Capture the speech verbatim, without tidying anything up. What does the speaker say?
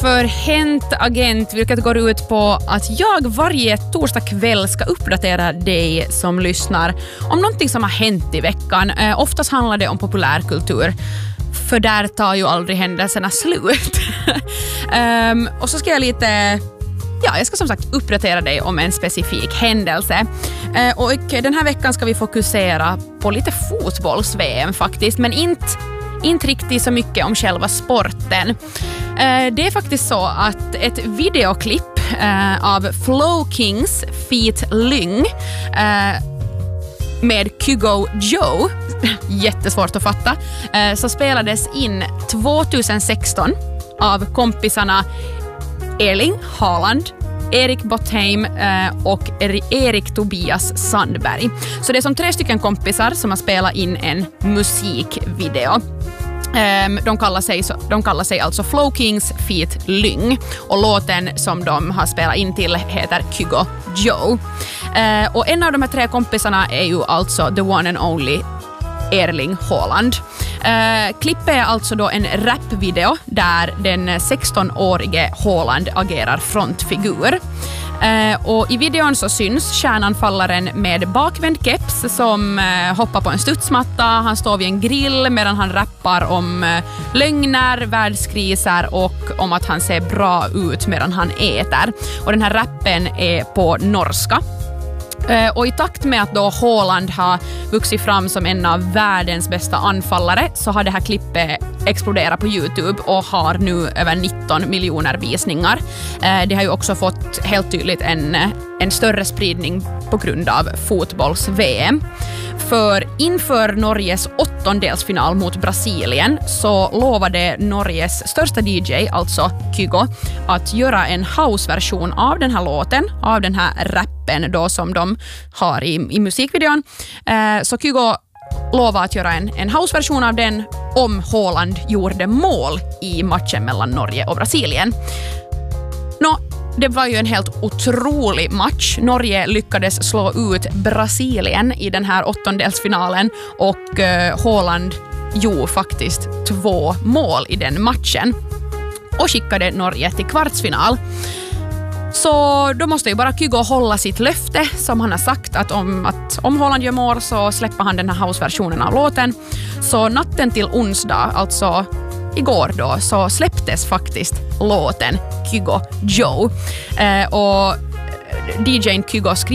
för Hänt Agent, vilket går ut på att jag varje torsdag kväll ska uppdatera dig som lyssnar om någonting som har hänt i veckan. Eh, oftast handlar det om populärkultur, för där tar ju aldrig händelserna slut. um, och så ska jag lite... Ja, jag ska som sagt uppdatera dig om en specifik händelse. Eh, och den här veckan ska vi fokusera på lite fotbolls-V M faktiskt, men inte, inte riktigt så mycket om själva sporten. Eh, det är faktiskt så att ett videoklipp eh, av Flow Kings feat. Lyng eh, med Kygo Joe, jättesvårt att fatta, eh, så spelades in tjugohundrasexton av kompisarna Erling Haaland, Erik Botheim eh, och Erik Tobias Sandberg. Så det är som tre stycken kompisar som har spelat in en musikvideo. Um, de, kallar sig, de kallar sig alltså Flow Kings feat. Lyng, och låten som de har spelat in till heter Kygo Joe. Uh, och en av de här tre kompisarna är ju alltså the one and only Erling Haaland. Uh, klippet är alltså då en rapvideo där den sexton-årige Haaland agerar frontfigur. Uh, och i videon så syns kärnanfallaren med bakvänd keps som uh, hoppar på en studsmatta. Han står vid en grill medan han rappar om uh, lögner, världskriser och om att han ser bra ut medan han äter. Och den här rappen är på norska. Uh, och i takt med att då Haaland har vuxit fram som en av världens bästa anfallare så har det här klippet exploderat på YouTube och har nu över nitton miljoner visningar. Uh, det har ju också fått helt tydligt en, en större spridning på grund av fotbolls-V M. För inför Norges åttondelsfinal mot Brasilien så lovade Norges största D J, alltså Kygo, att göra en house-version av den här låten, av den här rappen då som de har i, i musikvideon. Eh, så Kygo lovade att göra en, en house-version av den om Haaland gjorde mål i matchen mellan Norge och Brasilien. Nå, det var ju en helt otrolig match. Norge lyckades slå ut Brasilien i den här åttondelsfinalen och eh, Haaland gjorde faktiskt två mål i den matchen och skickade Norge till kvartsfinal. Så då måste ju bara Kygo hålla sitt löfte som han har sagt att om, att om Haaland gör mål så släpper han den här house-versionen av låten. Så natten till onsdag, alltså igår då, så släpptes faktiskt låten Kygo Joe. Eh, och D J:n Kygo skrev